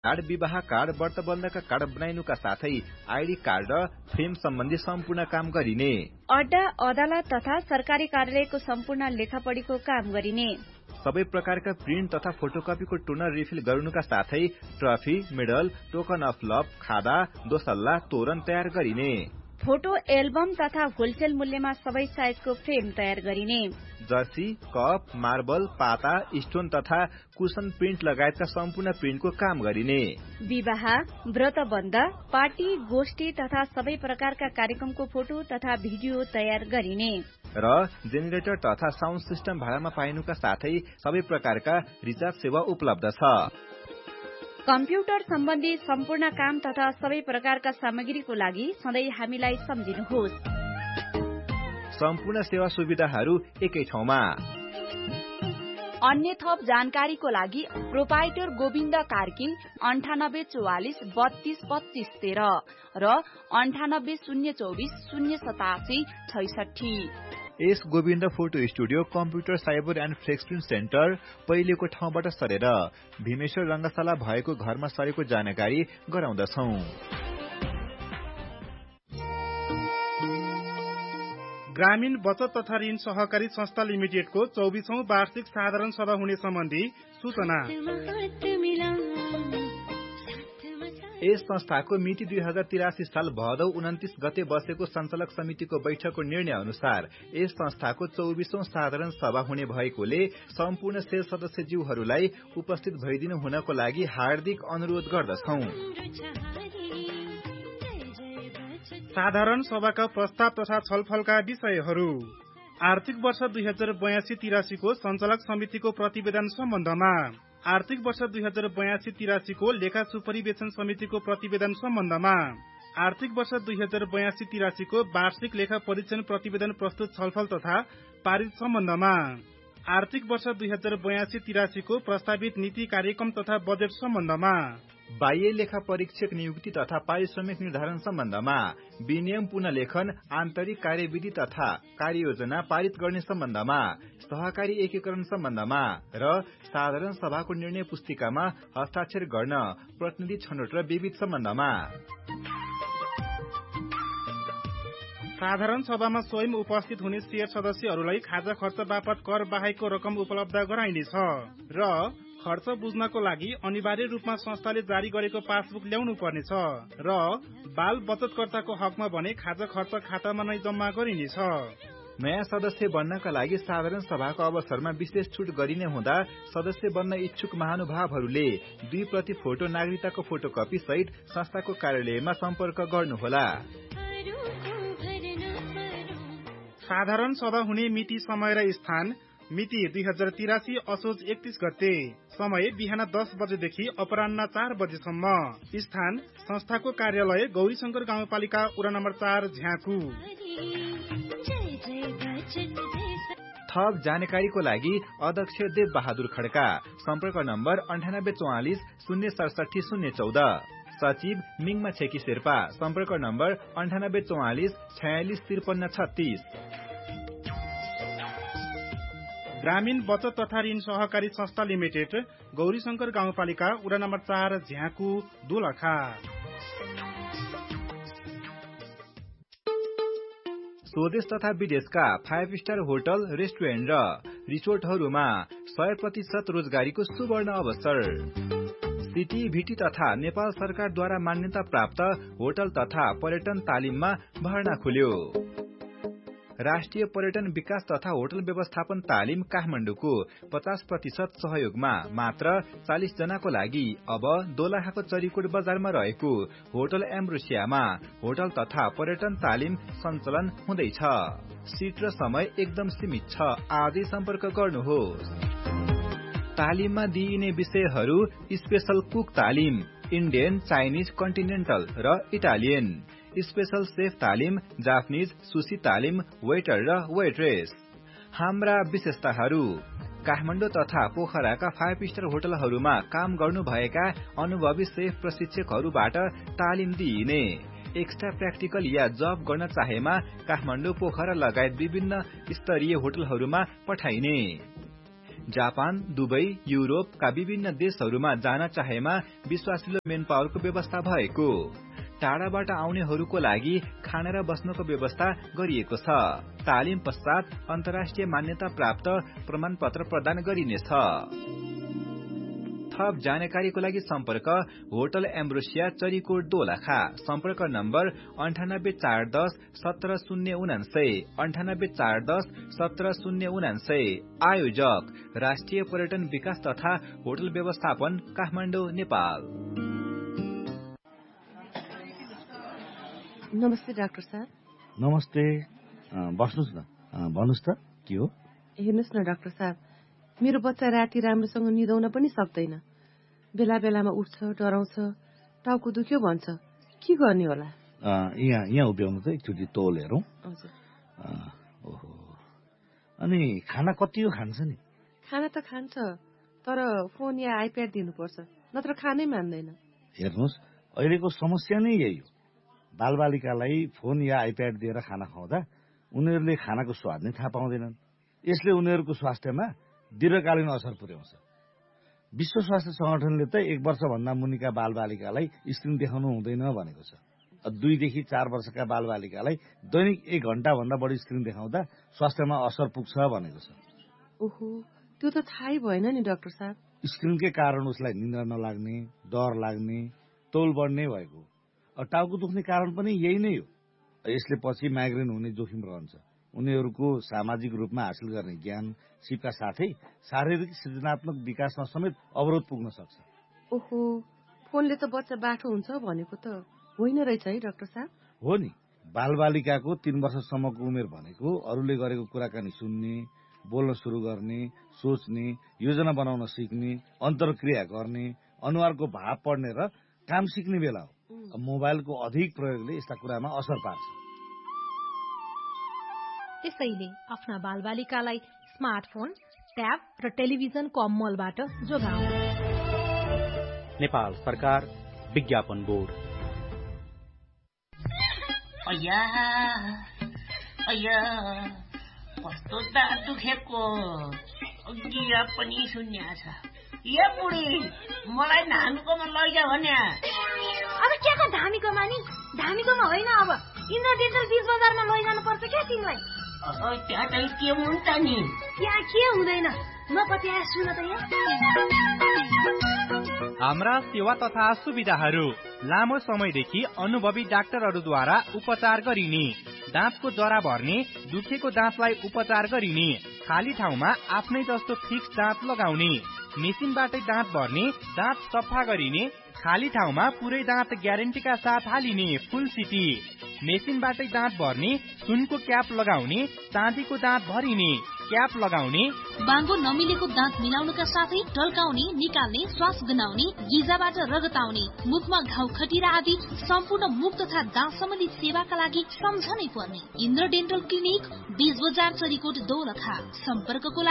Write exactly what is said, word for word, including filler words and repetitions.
Card, विवाह card, व्रतबन्धका card बनाइनुका साथै ID card र फ्रेम सम्बन्धी सम्पूर्ण काम गरिने। अड्डा, अदालत तथा सरकारी कार्यालयको सम्पूर्ण लेखापढीको काम गरिने। सबै प्रकारका प्रिन्ट तथा फोटोकपीको टोनर रिफिल गर्नुका साथै trophy, medal, token of love, खादा, दोसल्ला, तोरण तयार गरिने। फोटो एल्बम तथा होलसेल मूल्यमा सबै साइजको फ्रेम तयार गरिने। जर्सी, कप, मार्बल, पाता, स्टोन तथा कुसन प्रिन्ट लगायतका सम्पूर्ण प्रिन्टको काम गरिने। विवाह, व्रतबन्ध, पार्टी, गोष्ठी तथा सबै प्रकारका कार्यक्रमको फोटो तथा भिडियो तयार गरिने। र जेनेरेटर तथा साउन्ड सिस्टम भाडामा पाइनुका साथै सबै प्रकारका रिचार्ज सेवा उपलब्ध छ। कम्प्युटर सम्बन्धी सम्पूर्ण काम तथा सबै प्रकारका सामग्रीको लागि सधैँ हामीलाई सम्झिनुहोस्। सम्पूर्ण सेवा सुविधाहरू एकै ठाउँमा। अन्य थप जानकारीको लागि प्रोपाइटर गोविन्द कार्की अन्ठानब्बे चौवालिस बत्तीस पच्चीस तेह्र र अन्ठानब्बे शून्य चौबिस शून्य सतासी छैसठी। S Govind photo studio, computer, cyber and flex print centre, पहिलेको ठाउँबाट सरेर भीमेश्वर रंगशाला भएको घरमा सरेको जानकारी गराउँदछौं। ग्रामीण बचत तथा ऋण सहकारी संस्था लिमिटेडको चौबीसौं वार्षिक साधारण सभा हुने सम्बन्धी सूचना। यस संस्थाको मिति दुई हजार तिरासी साल भदौ उन्तिस गते बसेको सञ्चालक समितिको बैठकको निर्णय अनुसार यस संस्थाको चौबीसौं साधारण सभा हुने भएकोले सम्पूर्ण सेल सदस्यज्यूहरूलाई उपस्थित भइदिनु हुनको लागि हार्दिक अनुरोध गर्दछौं। साधारण सभाका प्रस्ताव तथा छलफलका विषयहरू: आर्थिक वर्ष दुई हजार बयासी तिरासीको सञ्चालक समितिको प्रतिवेदन सम्बन्धमा, आर्थिक वर्ष दुई हजार बयासी तिरासीको लेखा सुपरिवेक्षण समितिको प्रतिवेदन सम्बन्धमा, आर्थिक वर्ष दुई हजार बयासी तिरासीको वार्षिक लेखा परीक्षण प्रतिवेदन प्रस्तुत छलफल तथा पारित सम्बन्धमा, आर्थिक वर्ष दुई हजार बयासी तिरासीको प्रस्तावित नीति कार्यक्रम तथा बजेट सम्बन्धमा, बाह्य लेखा परीक्षक नियुक्ति तथा पारिश्रमिक निर्धारण सम्बन्धमा, विनियम पुनलेखन, आन्तरिक कार्यविधि तथा कार्ययोजना पारित गर्ने सम्बन्धमा, सहकारी एकीकरण सम्बन्धमा र साधारण सभाको निर्णय पुस्तिकामा हस्ताक्षर गर्न प्रतिनिधि छनौट र विविध सम्बन्धमा। साधारण सभामा स्वयं उपस्थित हुने शेयर सदस्यहरूलाई खाजा खर्च बापत कर बाहेकको रकम उपलब्ध गराइनेछ र खर्च बुझ्नको लागि अनिवार्य रूपमा संस्थाले जारी गरेको पासबुक ल्याउनु पर्नेछ र बाल बचतकर्ताको हकमा भने खाजा खर्च खातामा नै जम्मा गरिनेछ। नयाँ सदस्य बन्नका लागि साधारण सभाको अवसरमा विशेष छुट गरिने हुँदा सदस्य बन्न इच्छुक महानुभावहरूले दुई प्रति फोटो नागरिकताको फोटोकपी सहित संस्थाको कार्यालयमा सम्पर्क गर्नुहोला। साधारण सभा हुने मिति, समय र स्थान: मिति दुई हजार तिरासी असोज एकतीस गते, समय बिहान दस बजेदेखि अपराह्न चार बजेसम्म, स्थान संस्थाको कार्यालय गौरीशंकर गाउँपालिका वडा नम्बर चार झ्याकु। थप जानकारीको लागि अध्यक्ष देव बहादुर खड्का, सम्पर्क नम्बर अन्ठानब्बे चौवालिस शून्य सडसठी शून्य चौध, सचिव मिङमा छेकी शेर्पा, सम्पर्क नम्बर अन्ठानब्बे चौवालिस छयालिस त्रिपन्न छत्तीस। ग्रामीण बचत तथा ऋण सहकारी संस्था लिमिटेड, गौरीशंकर गाउँपालिका वडा नम्बर चार झ्याकु, दोलखा। स्वदेश तथा विदेशका फाइभ स्टार होटल, रेस्टुरेन्ट र रिसोर्टहरूमा सय प्रतिशत रोजगारीको सुवर्ण अवसर। सिटी भिटी तथा नेपाल सरकारद्वारा मान्यता प्राप्त होटल तथा पर्यटन तालिममा भर्ना खुल्यो। राष्ट्रिय पर्यटन विकास तथा होटल व्यवस्थापन तालिम काठमाडौँको पचास प्रतिशत सहयोगमा मात्र चालिस जनाको लागि अब दोलखाको चरीकोट बजारमा रहेको होटल एम्ब्रोसियामा होटल तथा पर्यटन तालिम सञ्चालन हुँदैछ। सीट र समय एकदम सीमित छ, आजै सम्पर्क गर्नुहोस्। तालिममा दिइने विषयहरू: स्पेशल कुक तालिम, इन्डियन, चाइनिज, कन्टिनेन्टल र इटालियन, स्पेशल सेफ तालिम, जापानिज, सुशी तालिम, वेटर र वेट्रेस। हाम्रा विशेषताहरू: काठमाडौँ तथा पोखराका फाइभ स्टार होटलहरूमा काम गर्नुभएका अनुभवी सेफ प्रशिक्षकहरूबाट तालिम दिइने। एक्स्ट्रा प्र्याक्टिकल या जब गर्न चाहेमा काठमाडौँ, पोखरा लगायत विभिन्न स्तरीय होटलहरूमा पठाइने। जापान, दुबई, युरोपका विभिन्न देशहरूमा जान चाहेमा विश्वासिलो मेन पावरको व्यवस्था भएको। टाढाबाट आउनेहरूको लागि खाना र बस्नको व्यवस्था गरिएको छ। तालिम पश्चात अन्तर्राष्ट्रिय मान्यता प्राप्त प्रमाणपत्र प्रदान गरिनेछ। थप जानकारीको लागि सम्पर्क होटल एम्ब्रोसिया चरीकोट दोलखा। सम्पर्क नम्बर अन्ठानब्बे चार दस सत्र शून्य उनान्सय अन्ठानब्बे चार दस सत्र शून्य उनान्सय। आयोजक राष्ट्रिय पर्यटन विकास तथा होटल व्यवस्थापन काठमाडौँ, नेपाल। नमस्ते डाक्टर साहब। नमस्ते, बस्नुहोस् न। भन्नुहोस् त के हो? हेर्नुहोस् न डाक्टर साहब, मेरो बच्चा राति राम्रोसँग निदाउन पनि सक्दैन। बेला बेलामा उठ्छ, डराउँछ, टाउको दुख्यो भन्छ। के गर्ने होला? यहाँ यहाँ उभ्याउनु त एकचोटि तौल हेरौँ। हजुर। ओहो, अनि खाना कति हो खान्छ नि? खाना त खान्छ, तर फोन या आइप्याड दिनुपर्छ, नत्र खानै मान्दैन। हेर्नुहोस्, अहिलेको समस्या नै यही हो। बालबालिकालाई फोन या आइप्याड दिएर खाना खुवाउँदा उनीहरूले खानाको स्वाद नै थाहा पाउँदैनन्। यसले उनीहरूको स्वास्थ्यमा दीर्घकालीन असर पुर्याउँछ। विश्व स्वास्थ्य संगठनले त एक वर्षभन्दा मुनिका बालबालिकालाई स्क्रिन देखाउनु हुँदैन भनेको छ। दुईदेखि चार वर्षका बालबालिकालाई दैनिक एक घण्टाभन्दा बढी स्क्रिन देखाउँदा स्वास्थ्यमा असर पुग्छ भनेको छ। ओहो, त्यो त थाहै भएन नि डाक्टर साहब। स्क्रिनकै कारण उसलाई निन्द्रा नलाग्ने, डर लाग्ने, तौल बढ्ने भएको। टाउको दुख्ने कारण पनि यही नै हो। यसले पछि माइग्रेन हुने जोखिम रहन्छ। उनीहरूको सामाजिक रूपमा हासिल गर्ने ज्ञान सिपका साथै शारीरिक सृजनात्मक विकासमा समेत अवरोध पुग्न सक्छ। ओहो, फोनले त बच्चा बाठो हुन्छ भनेको त होइन रहेछ है डाक्टर साहब? हो नि, बालबालिकाको तीन वर्षसम्मको उमेर भनेको अरूले गरेको कुराकानी सुन्ने, बोल्न सुरु गर्ने, सोच्ने, योजना बनाउन सिक्ने, अन्तर्क्रिया गर्ने, अनुहारको भाव पढ्ने र काम सिक्ने बेला हो। मोबाइलको अधिक प्रयोगले यस्ता कुरामा असर पार्छ। त्यसैले आफ्ना बालबालिकालाई स्मार्टफोन, ट्याब र टेलिभिजनको अमलबाट जोगाउनु। नेपाल सरकार विज्ञापन बोर्ड। अया अया कस्तो दाँत दुखेको, गिरा पनि शून्य छ। ए बुढी, मलाई धामीकोमा लैजा भन्या। अब के को धामीकोमा नि? धामीकोमा होइन, अब इन्द्र डेन्टल बीच बजारमा लैजानु पर्छ क्या तिमीलाई। त्यहाँ चाहिँ के हुन्छ नि? त्यहाँ के हुँदैन, म कति सुन त यहाँ। हाम्रा सेवा तथा सुविधाहरू लामो समयदेखि अनुभवी डाक्टरहरूद्वारा उपचार गरिने, दाँतको जरा भर्ने, दुखेको दाँतलाई उपचार गरिने, खाली ठाउँमा आफ्नै जस्तो फिक्स दाँत लगाउने, मेसिनबाटै दाँत भर्ने, दाँत सफा गरिने, खाली ठाउँमा पुरै दाँत ग्यारेन्टीका साथ हालिने फुल सिटी, मेसिनबाटै दाँत भर्ने, सुनको क्याप लगाउने, चाँदीको दाँत भरिने, क्याप लगाउने, बाङ्गो नमिलेको दाँत मिलाउनका साथै टल्काउने, निकाल्ने, श्वास गनाउने, गिजाबाट रगत आउने, मुखमा घाउ खटिरा आदि सम्पूर्ण मुख तथा दाँत सम्बन्धी सेवाका लागि सम्झनै पर्ने इन्द्र डेन्टल क्लिनिक, बीज बजार चरीकोट दोलखा। सम्पर्कको लागि